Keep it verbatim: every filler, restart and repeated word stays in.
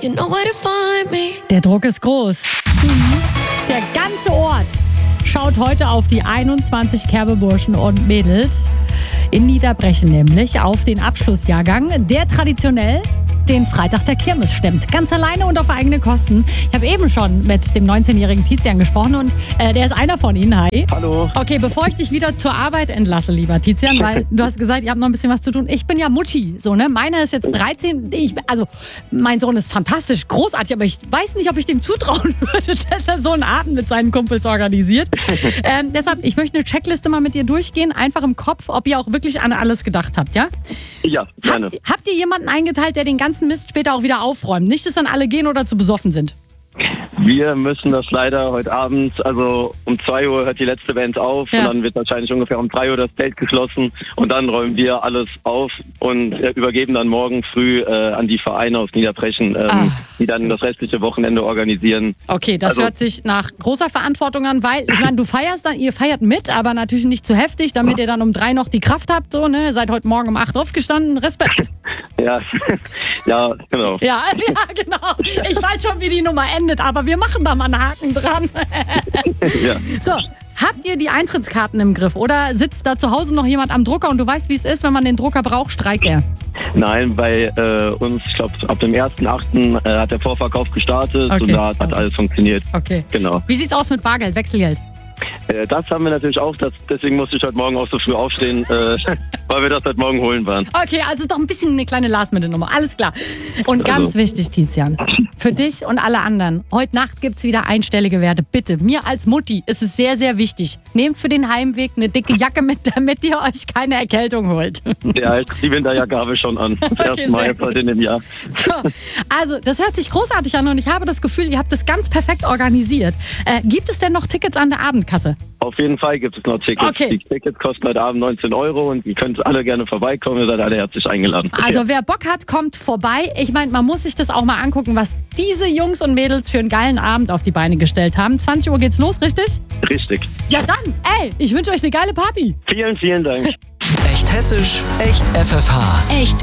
You know where to find me. Der Druck ist groß. Der ganze Ort schaut heute auf die einundzwanzig Kerbeburschen und Mädels in Niederbrechen, nämlich auf den Abschlussjahrgang, der traditionell den Freitag der Kirmes stemmt. Ganz alleine und auf eigene Kosten. Ich habe eben schon mit dem neunzehnjährigen Tizian gesprochen und äh, der ist einer von Ihnen. Hi. Hallo. Okay, bevor ich dich wieder zur Arbeit entlasse, lieber Tizian, weil du hast gesagt, ihr habt noch ein bisschen was zu tun. Ich bin ja Mutti, so, ne? Meiner ist jetzt dreizehn. Ich, also, mein Sohn ist fantastisch, großartig, aber ich weiß nicht, ob ich dem zutrauen würde, dass er so einen Abend mit seinen Kumpels organisiert. ähm, deshalb, ich möchte eine Checkliste mal mit dir durchgehen, einfach im Kopf, ob ihr auch wirklich an alles gedacht habt, ja? Ja, gerne. Habt, habt ihr jemanden eingeteilt, der den ganzen Mist später auch wieder aufräumt? Nicht, dass dann alle gehen oder zu besoffen sind. Wir müssen das leider heute Abend, also um zwei Uhr hört die letzte Band auf Ja. und dann wird wahrscheinlich ungefähr um drei Uhr das Zelt geschlossen und dann räumen wir alles auf und äh, übergeben dann morgen früh äh, an die Vereine aus Niederbrechen, ähm, Ah. die dann das restliche Wochenende organisieren. Okay, das Also- hört sich nach großer Verantwortung an, weil, ich meine, du feierst dann, ihr feiert mit, aber natürlich nicht zu heftig, damit ihr dann um drei noch die Kraft habt, so, ne? Seid heute Morgen um acht aufgestanden, Respekt. Ja, ja, genau. Ja, ja, genau. Ich weiß schon, wie die Nummer endet, aber wir machen da mal einen Haken dran. Ja. So, habt ihr die Eintrittskarten im Griff oder sitzt da zu Hause noch jemand am Drucker und du weißt, wie es ist, wenn man den Drucker braucht, streikt er? Nein, bei äh, uns, ich glaube, ab dem ersten achten äh, hat der Vorverkauf gestartet Okay. und da hat Okay. alles funktioniert. Okay. Genau. Wie sieht's aus mit Bargeld, Wechselgeld? Äh, das haben wir natürlich auch, das, deswegen musste ich heute Morgen auch so früh aufstehen, äh, weil wir das heute Morgen holen waren. Okay, also doch ein bisschen eine kleine Last-Minute-Nummer. Alles klar. Und ganz Also. wichtig, Tizian, für dich und alle anderen, heute Nacht gibt's wieder einstellige Werte. Bitte, mir als Mutti ist es sehr, sehr wichtig. Nehmt für den Heimweg eine dicke Jacke mit, damit ihr euch keine Erkältung holt. Ja, die Winterjacke habe ich schon an. Das Okay, erste Mal sehr jetzt heute in dem Jahr. So, also, das hört sich großartig an und ich habe das Gefühl, ihr habt das ganz perfekt organisiert. Äh, gibt es denn noch Tickets an der Abendkasse? Auf jeden Fall gibt es noch Tickets. Okay. Die Tickets kosten heute Abend neunzehn Euro und ihr könnt alle gerne vorbeikommen. Ihr seid alle herzlich eingeladen. Also wer Bock hat, kommt vorbei. Ich meine, man muss sich das auch mal angucken, was diese Jungs und Mädels für einen geilen Abend auf die Beine gestellt haben. zwanzig Uhr geht's los, richtig? Richtig. Ja dann, ey, ich wünsche euch eine geile Party. Vielen, vielen Dank. Echt hessisch, echt F F H. Echt